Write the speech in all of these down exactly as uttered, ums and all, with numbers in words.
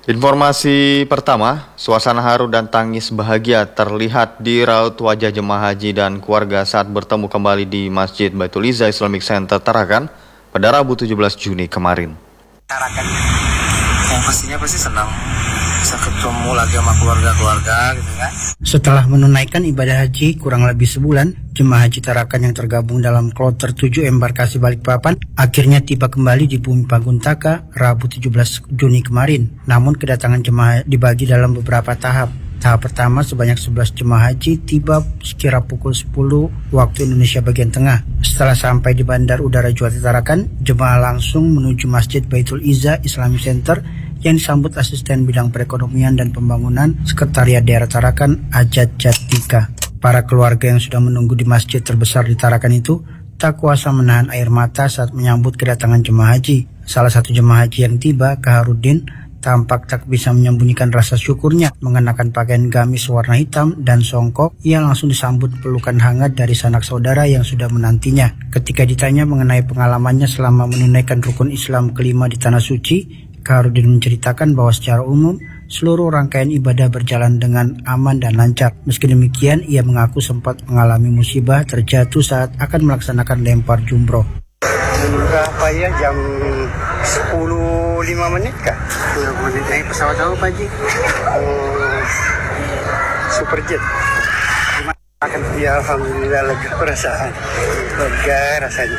Informasi pertama, suasana haru dan tangis bahagia terlihat di raut wajah jemaah haji dan keluarga saat bertemu kembali di Masjid Baitul Izzah Islamic Center Tarakan pada Rabu tujuh belas Juni kemarin. Tarakan, yang pastinya pasti senang bisa ketemu lagi sama keluarga-keluarga gitu kan. Setelah menunaikan ibadah haji kurang lebih sebulan, jemaah haji Tarakan yang tergabung dalam kloter tujuh embarkasi Balikpapan akhirnya tiba kembali di Bumi Paguntaka Rabu tujuh belas Juni kemarin. Namun kedatangan jemaah dibagi dalam beberapa tahap. Tahap pertama sebanyak sebelas jemaah haji tiba sekira pukul sepuluh waktu Indonesia bagian tengah. Setelah sampai di Bandar Udara Juanda Tarakan, jemaah langsung menuju Masjid Baitul Izzah Islamic Center yang disambut asisten bidang perekonomian dan pembangunan Sekretariat Daerah Tarakan Ajat Jatika. Para keluarga yang sudah menunggu di masjid terbesar di Tarakan itu tak kuasa menahan air mata saat menyambut kedatangan jemaah haji. Salah satu jemaah haji yang tiba, Kaharudin, tampak tak bisa menyembunyikan rasa syukurnya mengenakan pakaian gamis warna hitam dan songkok. Ia langsung disambut pelukan hangat dari sanak saudara yang sudah menantinya. Ketika ditanya mengenai pengalamannya selama menunaikan rukun Islam kelima di Tanah Suci, Kaharudin menceritakan bahwa secara umum seluruh rangkaian ibadah berjalan dengan aman dan lancar. Meski demikian, ia mengaku sempat mengalami musibah terjatuh saat akan melaksanakan lempar jumroh. Berapa ya, jam sepuluh lima menit kah? sepuluh menit naik pesawat apa Pak Haji? Oh, Superjet. Akan ya, alhamdulillah lega perasaan. Lega rasanya.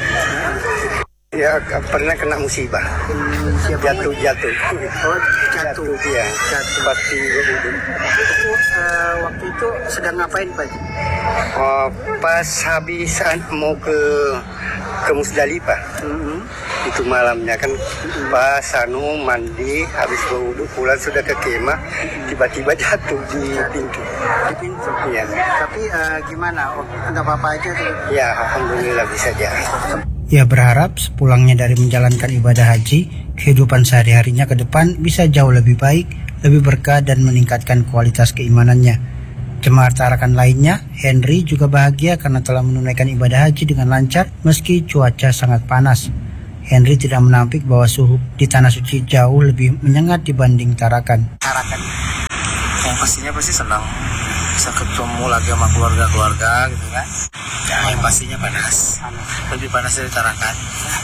Ya pernah kena musibah. Jatuh-jatuh. Oh, jatuh. Ya, Jatuh. pasti begitu. Itu uh, waktu itu sedang ngapain Pak Haji? Oh, pas habisan mau ke ke Musdalifah. Mm-hmm. Itu malamnya kan pas anu mandi habis berwudu pulang sudah ke kemah, tiba-tiba jatuh di pintu. Di pintu. Iya. Tapi uh, gimana? Enggak apa-apa aja tuh? Ya alhamdulillah bisa jalan. Ia berharap sepulangnya dari menjalankan ibadah haji, kehidupan sehari-harinya ke depan bisa jauh lebih baik, lebih berkah dan meningkatkan kualitas keimanannya. Jemaah Tarakan lainnya, Henry, juga bahagia karena telah menunaikan ibadah haji dengan lancar meski cuaca sangat panas. Henry tidak menampik bahwa suhu di Tanah Suci jauh lebih menyengat dibanding Tarakan. Tarakan, yang pastinya pasti senang bisa ketemu lagi sama keluarga-keluarga gitu kan. Ya, yang pastinya panas, lebih panas dari Tarakan.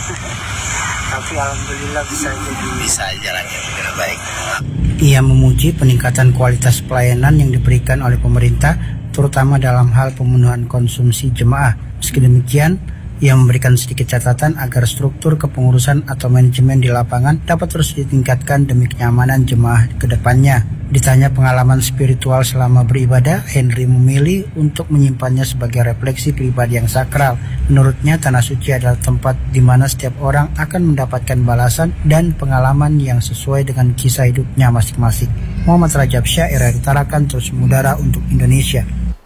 Tapi alhamdulillah bisa jadi Bisa aja lagi lebih baik. Ia memuji peningkatan kualitas pelayanan yang diberikan oleh pemerintah, terutama dalam hal pemenuhan konsumsi jemaah. Meski demikian, ia memberikan sedikit catatan agar struktur kepengurusan atau manajemen di lapangan dapat terus ditingkatkan demi kenyamanan jemaah ke depannya. Ditanya pengalaman spiritual selama beribadah, Henry memilih untuk menyimpannya sebagai refleksi pribadi yang sakral. Menurutnya, Tanah Suci adalah tempat di mana setiap orang akan mendapatkan balasan dan pengalaman yang sesuai dengan kisah hidupnya masing-masing. Muhammad Rajab Syah, R R I Tarakan, terus mengudara untuk Indonesia.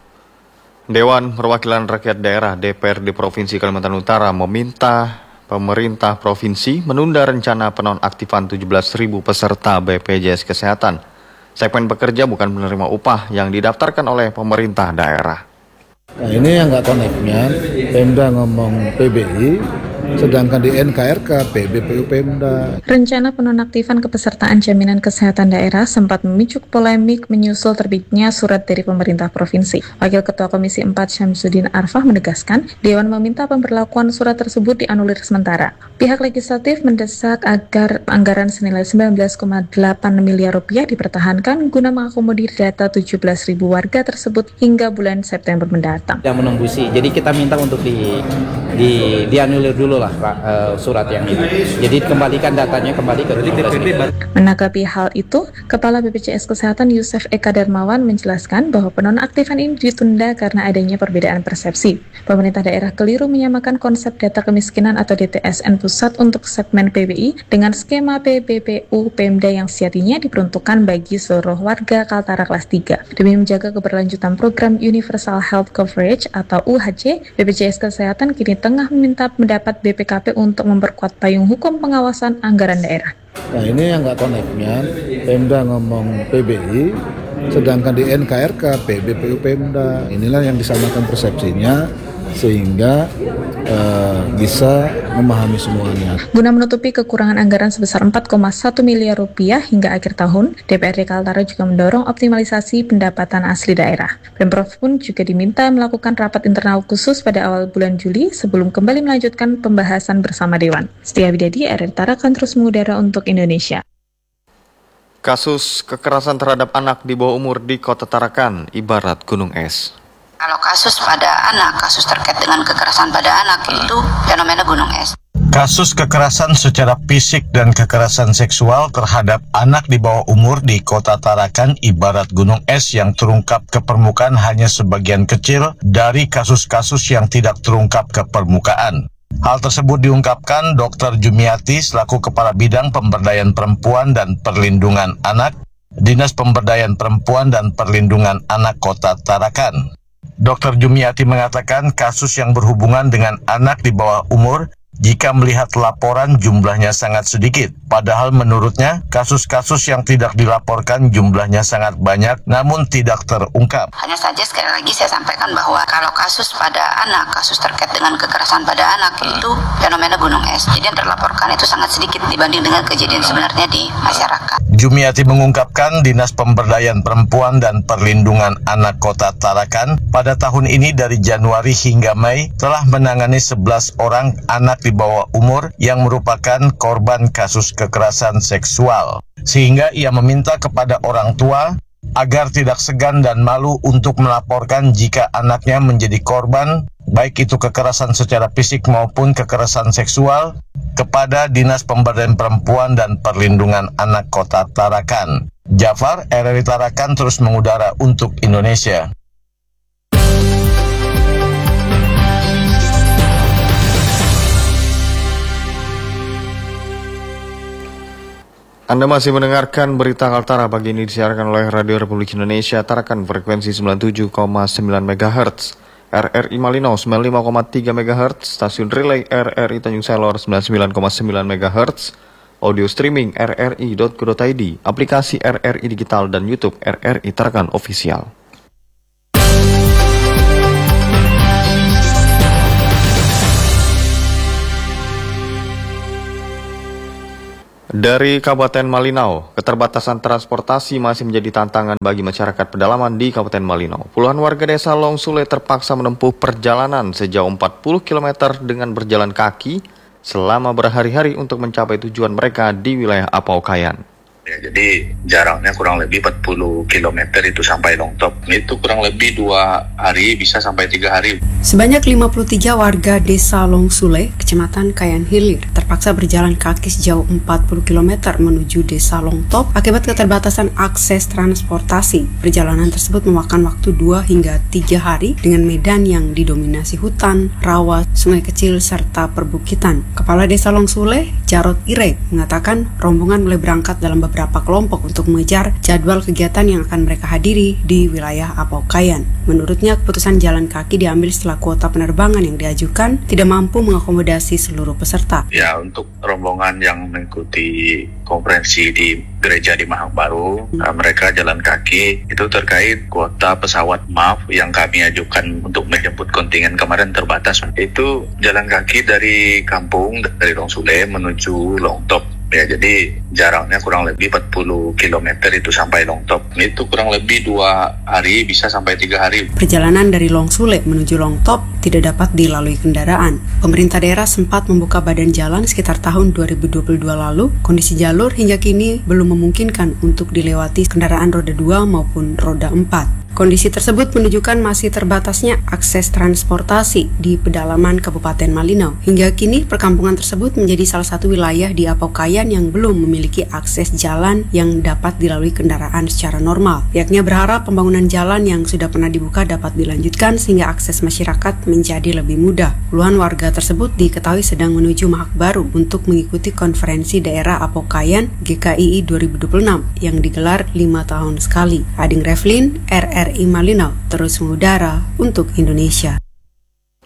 Dewan Perwakilan Rakyat Daerah D P R D Provinsi Kalimantan Utara meminta pemerintah provinsi menunda rencana penonaktifan tujuh belas ribu peserta B P J S Kesehatan. Segmen pekerja bukan menerima upah yang didaftarkan oleh pemerintah daerah. Nah ini yang nggak koneknya, Pemda ngomong P B I, sedangkan di N K R K P B P U Pemda. Rencana penonaktifan kepesertaan jaminan kesehatan daerah sempat memicu polemik menyusul terbitnya surat dari pemerintah provinsi. Wakil Ketua Komisi empat Syamsuddin Arfah menegaskan, Dewan meminta pemberlakuan surat tersebut dianulir sementara. Pihak legislatif mendesak agar anggaran senilai sembilan belas koma delapan miliar rupiah dipertahankan guna mengakomodir data tujuh belas ribu warga tersebut hingga bulan September mendatang. Yang menembusi, jadi kita minta untuk di, di dianulir dulu lah Pak, uh, surat yang itu. Jadi kembalikan datanya kembali ke tujuh belas ribu. Menanggapi hal itu, Kepala B P J S Kesehatan Yusuf Eka Darmawan menjelaskan bahwa penonaktifan ini ditunda karena adanya perbedaan persepsi. Pemerintah daerah keliru menyamakan konsep data kemiskinan atau D T S N pusat untuk segmen P B I dengan skema P B P U Pemda yang sejatinya diperuntukkan bagi seluruh warga Kaltara kelas tiga. Demi menjaga keberlanjutan program Universal Health Coverage atau U H C, B P J S Kesehatan kini tengah meminta pendapat B P K P untuk memperkuat payung hukum pengawasan anggaran daerah. Nah ini yang nggak koneknya, Pemda ngomong P B I, sedangkan di N K R K, P B, P U, Pemda. Inilah yang disamakan persepsinya sehingga uh, bisa memahami semuanya. Guna menutupi kekurangan anggaran sebesar empat koma satu miliar rupiah hingga akhir tahun, D P R D Kaltara juga mendorong optimalisasi pendapatan asli daerah. Pemprov pun juga diminta melakukan rapat internal khusus pada awal bulan Juli sebelum kembali melanjutkan pembahasan bersama Dewan. Setia Widadi, R R I Tarakan terus mengudara untuk Indonesia. Kasus kekerasan terhadap anak di bawah umur di Kota Tarakan ibarat gunung es. Kalau kasus pada anak, kasus terkait dengan kekerasan pada anak itu fenomena gunung es. Kasus kekerasan secara fisik dan kekerasan seksual terhadap anak di bawah umur di Kota Tarakan ibarat gunung es yang terungkap ke permukaan hanya sebagian kecil dari kasus-kasus yang tidak terungkap ke permukaan. Hal tersebut diungkapkan Dokter Jumiati selaku Kepala Bidang Pemberdayaan Perempuan dan Perlindungan Anak, Dinas Pemberdayaan Perempuan dan Perlindungan Anak Kota Tarakan. Dokter Jumiati mengatakan kasus yang berhubungan dengan anak di bawah umur jika melihat laporan jumlahnya sangat sedikit. Padahal menurutnya kasus-kasus yang tidak dilaporkan jumlahnya sangat banyak namun tidak terungkap. Hanya saja sekali lagi saya sampaikan bahwa kalau kasus pada anak, kasus terkait dengan kekerasan pada anak itu fenomena gunung es. Jadi yang terlaporkan itu sangat sedikit dibanding dengan kejadian sebenarnya di masyarakat. Jumiati mengungkapkan Dinas Pemberdayaan Perempuan dan Perlindungan Anak Kota Tarakan pada tahun ini dari Januari hingga Mei telah menangani sebelas orang anak di bawah umur yang merupakan korban kasus kekerasan seksual. Sehingga ia meminta kepada orang tua agar tidak segan dan malu untuk melaporkan jika anaknya menjadi korban, baik itu kekerasan secara fisik maupun kekerasan seksual, kepada Dinas Pemberdayaan Perempuan dan Perlindungan Anak Kota Tarakan. Jafar, R R I Tarakan terus mengudara untuk Indonesia. Anda masih mendengarkan berita Kaltara pagi ini disiarkan oleh Radio Republik Indonesia Tarakan frekuensi sembilan puluh tujuh koma sembilan megahertz, R R I Malinau sembilan puluh lima koma tiga megahertz, stasiun relay R R I Tanjung Selor sembilan puluh sembilan koma sembilan megahertz, audio streaming r r i dot co dot i d, aplikasi R R I Digital dan YouTube R R I Tarakan Official. Dari Kabupaten Malinau, keterbatasan transportasi masih menjadi tantangan bagi masyarakat pedalaman di Kabupaten Malinau. Puluhan warga desa Long Sule terpaksa menempuh perjalanan sejauh empat puluh kilometer dengan berjalan kaki selama berhari-hari untuk mencapai tujuan mereka di wilayah Apaukayan. Ya, jadi jaraknya kurang lebih empat puluh kilometer itu sampai Longtop. Itu kurang lebih dua hari, bisa sampai tiga hari. Sebanyak lima puluh tiga warga desa Long Sule, Kecamatan Kayan Hilir, terpaksa berjalan kaki sejauh empat puluh kilometer menuju desa Longtop akibat keterbatasan akses transportasi. Perjalanan tersebut memakan waktu dua hingga tiga hari dengan medan yang didominasi hutan, rawa, sungai kecil, serta perbukitan. Kepala Desa Long Sule, Jarod Ire, mengatakan rombongan mulai berangkat dalam beberapa kelompok untuk mengejar jadwal kegiatan yang akan mereka hadiri di wilayah Apaukayan. Menurutnya, keputusan jalan kaki diambil setelah kuota penerbangan yang diajukan tidak mampu mengakomodasi seluruh peserta. Ya, untuk rombongan yang mengikuti konferensi di gereja di Mahang Baru, hmm. uh, mereka jalan kaki itu terkait kuota pesawat M A F yang kami ajukan untuk menjemput kontingen kemarin terbatas. Itu jalan kaki dari kampung, dari Long Sule menuju Longtop. Ya, jadi jaraknya kurang lebih empat puluh kilometer itu sampai Longtop. Itu kurang lebih dua hari, bisa sampai tiga hari. Perjalanan dari Long Sule menuju Longtop tidak dapat dilalui kendaraan. Pemerintah daerah sempat membuka badan jalan sekitar tahun dua ribu dua puluh dua lalu. Kondisi jalur hingga kini belum memungkinkan untuk dilewati kendaraan roda dua maupun roda empat. Kondisi tersebut menunjukkan masih terbatasnya akses transportasi di pedalaman Kabupaten Malinau. Hingga kini, perkampungan tersebut menjadi salah satu wilayah di Apaukayan yang belum memiliki akses jalan yang dapat dilalui kendaraan secara normal. Pihaknya berharap pembangunan jalan yang sudah pernah dibuka dapat dilanjutkan sehingga akses masyarakat menjadi lebih mudah. Puluhan warga tersebut diketahui sedang menuju Mahak Baru untuk mengikuti konferensi daerah Apaukayan G K I I dua ribu dua puluh enam yang digelar lima tahun sekali. Ading Revlin, R R I Malinau, terus mengudara untuk Indonesia.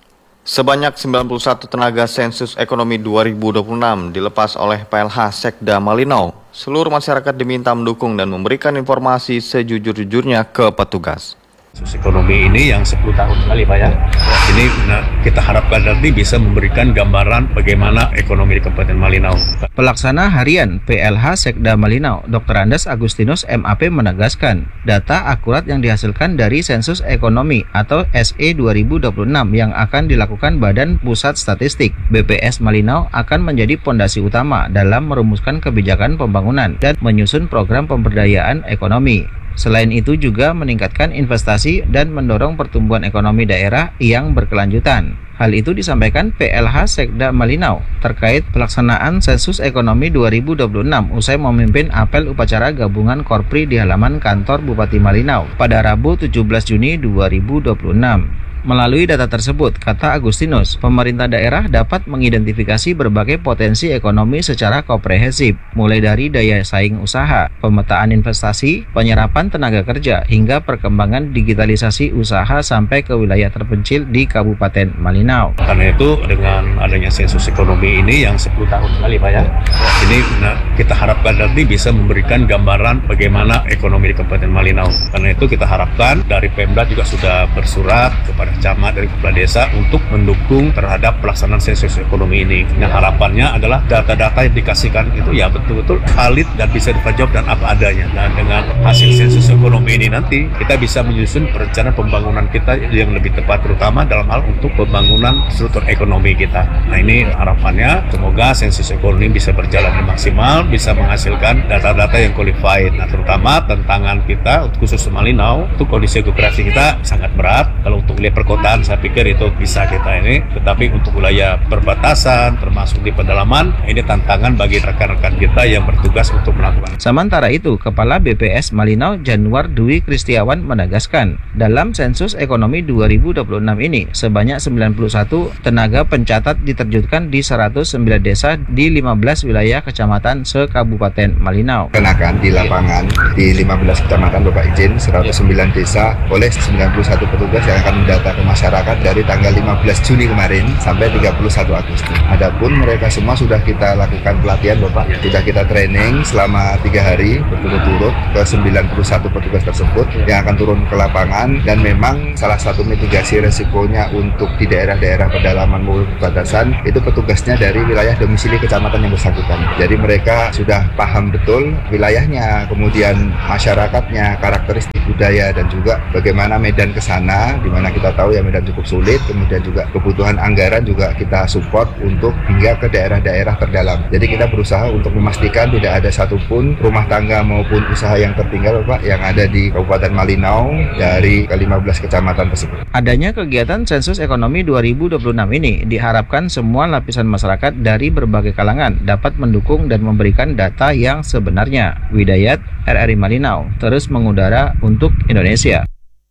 Sebanyak sembilan puluh satu tenaga sensus ekonomi dua ribu dua puluh enam dilepas oleh P L H Sekda Malinau. Seluruh masyarakat diminta mendukung dan memberikan informasi sejujur-jujurnya ke petugas. Sensus ekonomi ini yang sepuluh tahun sekali Pak ya. Ini nah, kita harapkan nanti bisa memberikan gambaran bagaimana ekonomi di Kabupaten Malinau. Pelaksana Harian P L H Sekda Malinau, Doktor Andes Agustinus M A P menegaskan, data akurat yang dihasilkan dari sensus ekonomi atau S E dua ribu dua puluh enam yang akan dilakukan Badan Pusat Statistik B P S Malinau akan menjadi fondasi utama dalam merumuskan kebijakan pembangunan dan menyusun program pemberdayaan ekonomi. Selain itu juga meningkatkan investasi dan mendorong pertumbuhan ekonomi daerah yang berkelanjutan. Hal itu disampaikan P L H Sekda Malinau terkait pelaksanaan sensus ekonomi dua ribu dua puluh enam usai memimpin apel upacara gabungan Korpri di halaman kantor Bupati Malinau pada Rabu tujuh belas Juni dua ribu dua puluh enam. Melalui data tersebut, kata Agustinus, pemerintah daerah dapat mengidentifikasi berbagai potensi ekonomi secara komprehensif, mulai dari daya saing usaha, pemetaan investasi, penyerapan tenaga kerja, hingga perkembangan digitalisasi usaha sampai ke wilayah terpencil di Kabupaten Malinau. Karena itu dengan adanya sensus ekonomi ini yang sepuluh tahun sekali Pak ya, ini nah, kita harapkan nanti bisa memberikan gambaran bagaimana ekonomi di Kabupaten Malinau. Karena itu kita harapkan dari Pemda juga sudah bersurat kepada camat dari kepala desa untuk mendukung terhadap pelaksanaan sensus ekonomi ini. Nah harapannya adalah data-data yang dikasihkan itu ya betul-betul valid dan bisa diperjawab dan apa adanya. Dan dengan hasil sensus ekonomi ini nanti kita bisa menyusun perencanaan pembangunan kita yang lebih tepat, terutama dalam hal untuk pembangunan struktur ekonomi kita. Nah ini harapannya semoga sensus ekonomi bisa berjalan dengan maksimal, bisa menghasilkan data-data yang qualified. Nah terutama tantangan kita khusus Malinau untuk kondisi geografi kita sangat berat. Kalau untuk wilayah perkotaan saya pikir itu bisa kita ini, tetapi untuk wilayah perbatasan termasuk di pedalaman ini tantangan bagi rekan-rekan kita yang bertugas untuk melakukan. Sementara itu, Kepala B P S Malinau Januar Dwi Kristiawan menegaskan, dalam sensus ekonomi dua ribu dua puluh enam ini sebanyak sembilan puluh satu tenaga pencatat diterjunkan di seratus sembilan desa di lima belas wilayah kecamatan se-Kabupaten Malinau. Kenakan di lapangan di lima belas kecamatan Bapak izin seratus sembilan desa oleh sembilan puluh satu petugas yang akan mendata ke masyarakat dari tanggal lima belas Juni kemarin sampai tiga puluh satu Agustus. Adapun mereka semua sudah kita lakukan pelatihan Bapak, sudah kita training selama tiga hari berturut-turut ke sembilan puluh satu petugas tersebut yang akan turun ke lapangan. Dan memang salah satu mitigasi resikonya untuk di daerah-daerah pedalaman maupun perbatasan itu petugasnya dari wilayah domisili kecamatan yang bersangkutan. Jadi mereka sudah paham betul wilayahnya, kemudian masyarakatnya, karakteristik budaya, dan juga bagaimana medan ke sana, di mana kita tahu ya medan cukup sulit, kemudian juga kebutuhan anggaran juga kita support untuk hingga ke daerah-daerah terdalam. Jadi kita berusaha untuk memastikan tidak ada satupun rumah tangga maupun usaha yang tertinggal Pak yang ada di Kabupaten Malinau dari ke lima belas kecamatan tersebut. Adanya kegiatan sensus ekonomi dua ribu dua puluh enam ini diharapkan semua lapisan masyarakat dari berbagai kalangan dapat mendukung dan memberikan data yang sebenarnya. Widayat, R R I Malinau, terus mengudara untuk Indonesia.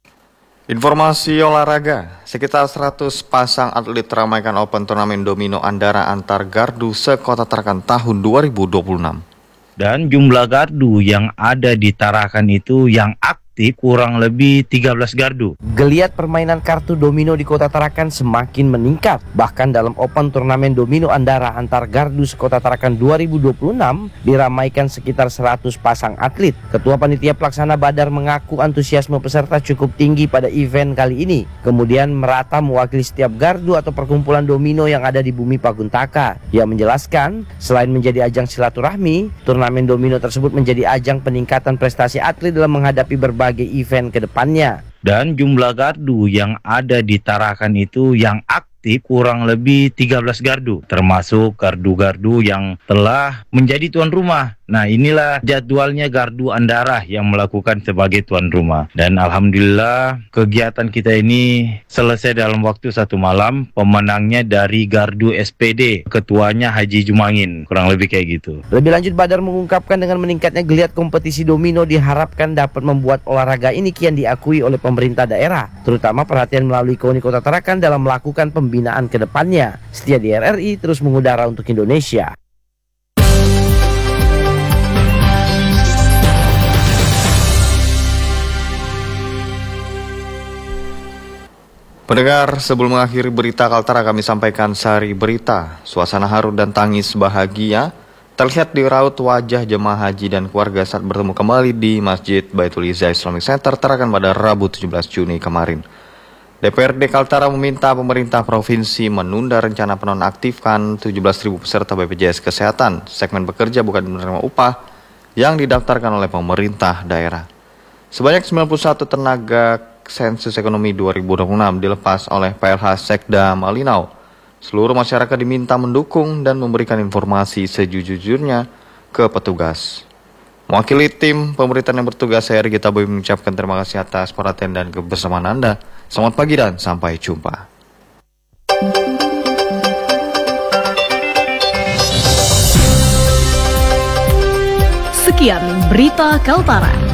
Informasi olahraga, sekitar seratus pasang atlet teramaikan Open Turnamen Domino Andara antar gardu se-Kota Tarakan tahun dua ribu dua puluh enam. Dan jumlah gardu yang ada di Tarakan itu yang aktif kurang lebih tiga belas gardu. Geliat permainan kartu domino di Kota Tarakan semakin meningkat. Bahkan dalam Open Turnamen Domino Andara antar gardu se-Kota Tarakan dua ribu dua puluh enam diramaikan sekitar seratus pasang atlet. Ketua Panitia Pelaksana Badar mengaku antusiasme peserta cukup tinggi pada event kali ini. Kemudian merata mewakili setiap gardu atau perkumpulan domino yang ada di bumi Paguntaka. Ia menjelaskan, selain menjadi ajang silaturahmi, turnamen domino tersebut menjadi ajang peningkatan prestasi atlet dalam menghadapi berbagai sebagai event ke depannya. Dan jumlah gardu yang ada di Tarakan itu yang aktif kurang lebih tiga belas gardu, termasuk gardu-gardu yang telah menjadi tuan rumah. Nah, inilah jadwalnya gardu Andara yang melakukan sebagai tuan rumah. Dan alhamdulillah kegiatan kita ini selesai dalam waktu satu malam. Pemenangnya dari gardu S P D, ketuanya Haji Jumangin, kurang lebih kayak gitu. Lebih lanjut, Badar mengungkapkan dengan meningkatnya geliat kompetisi domino diharapkan dapat membuat olahraga ini kian diakui oleh pemerintah daerah, terutama perhatian melalui KONI Kota Tarakan dalam melakukan pembinaan ke depannya. Setia di R R I terus mengudara untuk Indonesia. Pendengar, sebelum mengakhiri berita Kaltara, kami sampaikan sari berita. Suasana haru dan tangis bahagia terlihat di raut wajah jemaah haji dan keluarga saat bertemu kembali di Masjid Baitul Izzah Islamic Center Tarakan pada Rabu tujuh belas Juni kemarin. D P R D Kaltara meminta pemerintah provinsi menunda rencana penonaktifkan tujuh belas ribu peserta B P J S Kesehatan segmen bekerja bukan menerima upah yang didaftarkan oleh pemerintah daerah. Sebanyak sembilan puluh satu tenaga sensus ekonomi dua ribu dua puluh enam dilepas oleh P L H Sekda Malinau. Seluruh masyarakat diminta mendukung dan memberikan informasi sejujurnya ke petugas. Mewakili tim pemerintahan yang bertugas, saya Gita Boy mengucapkan terima kasih atas perhatian dan kebersamaan Anda. Selamat pagi dan sampai jumpa. Sekian berita Kaltara.